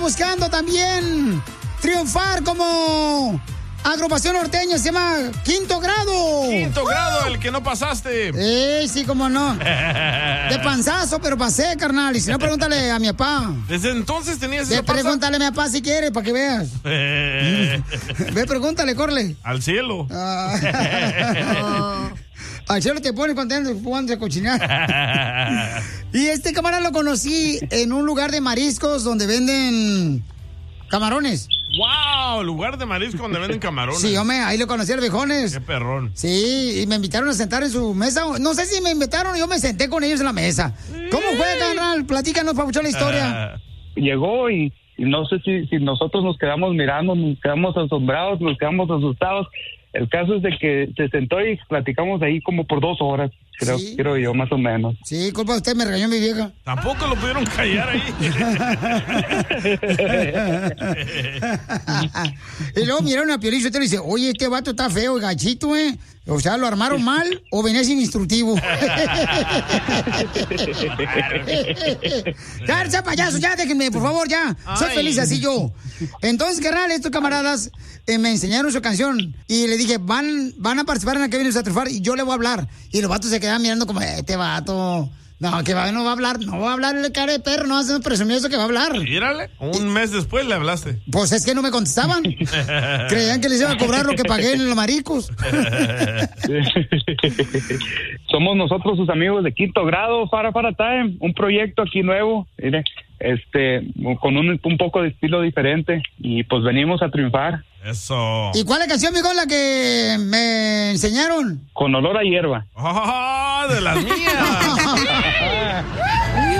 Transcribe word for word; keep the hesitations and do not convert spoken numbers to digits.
buscando también triunfar como agrupación norteña, se llama Quinto Grado. Quinto Grado, el que no pasaste. Eh, sí, cómo no. De panzazo, pero pasé, carnal. Y si no, pregúntale a mi papá. Desde entonces tenías Ve, esa panza. pregúntale a mi papá si quiere, para que veas. Eh. Ve, pregúntale, corre. Al cielo. Ah. Al cielo te pone contento jugando a cocinar. Y este camarada lo conocí en un lugar de mariscos donde venden camarones. ¡Wow! Lugar de marisco donde venden camarones. Sí, hombre, ahí lo conocí a los viejones. ¡Qué perrón! Sí, y me invitaron a sentar en su mesa. No sé si me invitaron, yo me senté con ellos en la mesa. Sí. ¿Cómo fue, carnal? Platícanos, papuchón, la historia. Uh, llegó y, y no sé si, si nosotros nos quedamos mirando, nos quedamos asombrados, nos quedamos asustados. El caso es de que se sentó y platicamos ahí como por dos horas, creo, ¿sí? creo yo, más o menos. Sí, culpa de usted, me regañó mi vieja. Tampoco lo pudieron callar ahí. Y luego miraron a Piolín y usted le dice, oye, este vato está feo y gachito, ¿eh? O sea, ¿lo armaron mal o venía sin instructivo? Ya, ya, payaso, ya, déjenme, por favor, ya. Soy Ay. feliz así yo. Entonces, carnal, estos camaradas eh, me enseñaron su canción y le dije, van, van a participar en la que vienes a triunfar y yo le voy a hablar. Y los vatos se quedan mirando como, este vato... No, que va, no va a hablar, no va a hablar el cara de perro, no va a ser presumido eso que va a hablar. Mírale, un mes después le hablaste. Pues es que no me contestaban. Creían que les iba a cobrar lo que pagué en los maricos. Somos nosotros sus amigos de Quinto Grado, Fara Fara Time, un proyecto aquí nuevo, mire, este, con un, un poco de estilo diferente y pues venimos a triunfar. Eso. ¿Y cuál es la canción, amigo, la que me enseñaron? Con olor a hierba. ¡Oh, de las mías!